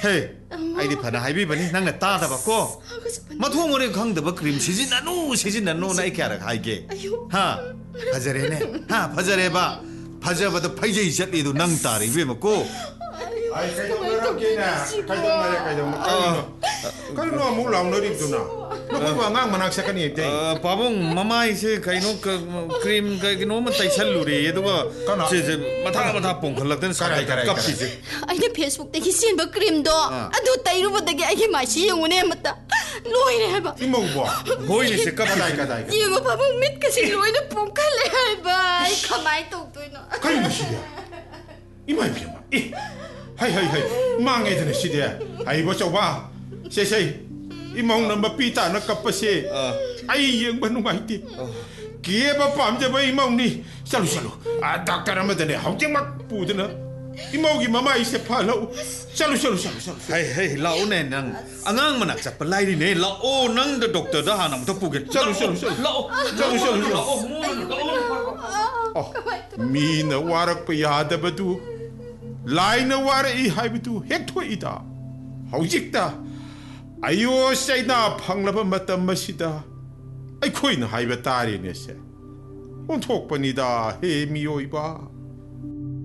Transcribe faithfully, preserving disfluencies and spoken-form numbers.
เฮ้ยไอ้ดิพานาไฮบี้บันนี่นั่งเนตาแต่ปะก็มาทุ่งมันเองขังแต่ปะครีมซีจินันนู่ซีจินันนู่นไอ้แก่ละใครเก๋ฮะพาเจเรเน่ฮะพาเจเรบ้าพาเจเรบ้าตัวพายใจชัดเลยดูนั่งตาริเว้ยมาก็ไอ้ใครต้องมารับกินนะใครต้องมาใครต้องมาใครน้องมุ้งหลังเลยดิตัวน่ะแล้วก็ว่าง่างมันนักสักนี่เจ้ป้าบงมาไม่ใช่ใครน้องครีมใครน้องมันไต่ชั้นลูรีตัวก็ใช่ใช่มาท่ามาท่าปงขลักเต้นสายกับสิสิไอ้เนี่ยเฟซบุ๊กแต่ที่เสียนบักครีมดออะดูไต่รูปแต่กี่ไอ้ที่มาชี้ยังวันนี้มาตาลอยเลยบ้าที่มึงบอกโอ้ยนี่สิกับอะไรกันอะไรยังว่าป้าบงมิดกันสิลอยนะปุ่มกันเลยบ้าไอ้ขมายตกตัวน่ะใครมาชี้อ่ะอีไม่เพียงมาอีให้ให้ให้มาไงท่านชี้เดียไอ้บ่เจ้าว่าใช่ใช่อีมองนั่นมาปีตานักกับเสียไอ้ยังบันนุ่งไอ้ที่เกี่ยบปั๊มจะไปอีมองนี่สรุสรุอ่ะดักการมาเดินเขาจะมาปูดนะอีมองกี่มาไม่เสียพาแล้วสรุสรุสรุสรุเฮ้ยเฮ้ยเราเนี่ยนั่งอ่างมันนักจับปลายดิเนี่ยเราโอ้นั่งเดด็อกเตอร์ทหารนำตัวปูกันสรุสรุสรุเราสรุสรุสรุมีนวารักไปยาดบัดูไลน์วาระอีให้บัดูเฮกทัวอีตาเขาจิกตาอายุใช่น่าพังแล้วมาตั้มมาสิดาไอ้คุยน่ะให้บัตารีเนี่ยเสียคนทุกปนิดาเฮมิโอยบ้า